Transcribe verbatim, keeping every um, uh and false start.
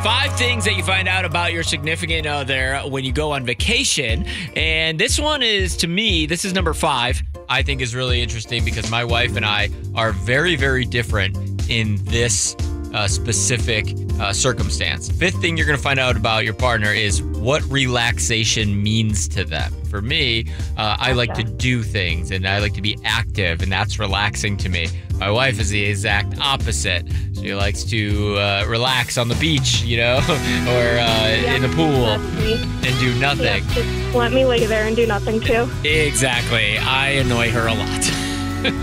Five things that you find out about your significant other when you go on vacation. And this one is, to me, this is number five, I think is really interesting because my wife and I are very, very different in this uh, specific uh, circumstance. Fifth thing you're going to find out about your partner is what relaxation means to them. For me, uh, I like to do things and I like to be active, and that's relaxing to me. My wife is the exact opposite. She likes to uh, relax on the beach, you know, or uh, Yeah, in the pool that's me. and do Yeah, nothing. just let me lay there and do nothing too. Exactly. I annoy her a lot.